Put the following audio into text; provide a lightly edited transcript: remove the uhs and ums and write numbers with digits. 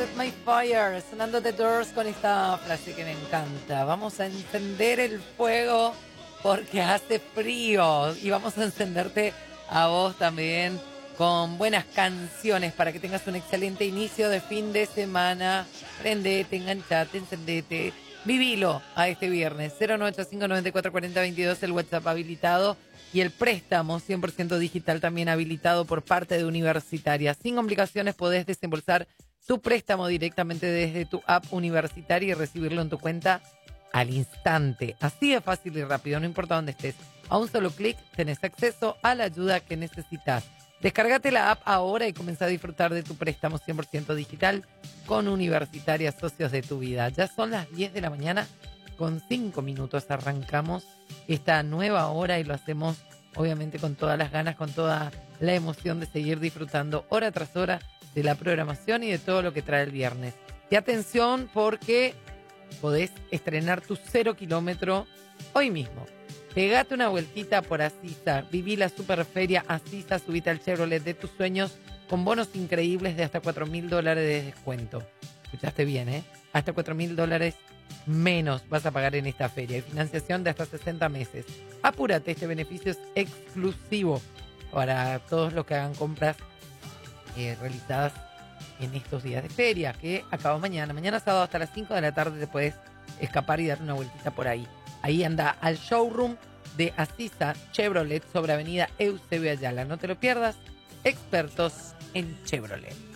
Set My Fire, sonando The Doors con esta frase que me encanta. Vamos a encender el fuego porque hace frío y vamos a encenderte a vos también con buenas canciones para que tengas un excelente inicio de fin de semana. Prendete, enganchate, encendete, vivilo a este viernes. 098-594-4022, el WhatsApp habilitado y el préstamo 100% digital también habilitado por parte de Universitaria. Sin complicaciones podés desembolsar tu préstamo directamente desde tu app universitaria y recibirlo en tu cuenta al instante. Así de fácil y rápido, no importa dónde estés. A un solo clic tenés acceso a la ayuda que necesitas. Descárgate la app ahora y comienza a disfrutar de tu préstamo 100% digital con Universitaria, socios de tu vida. Ya son las 10 de la mañana, con 5 minutos arrancamos esta nueva hora y lo hacemos obviamente con todas las ganas, con toda la emoción de seguir disfrutando hora tras hora de la programación y de todo lo que trae el viernes. Y atención porque podés estrenar tu 0 kilómetro hoy mismo. Pegate una vueltita por Asisa, viví la superferia Asisa, subite al Chevrolet de tus sueños con bonos increíbles de hasta $4.000 de descuento. Escuchaste bien, ¿eh? Hasta $4.000 menos vas a pagar en esta feria y financiación de hasta 60 meses. Apúrate, este beneficio es exclusivo para todos los que hagan compras realizadas en estos días de feria, que acaba mañana. Mañana sábado hasta las 5 de la tarde te puedes escapar y dar una vueltita por ahí. Ahí anda al showroom de Asisa Chevrolet sobre avenida Eusebio Ayala. No te lo pierdas, expertos en Chevrolet.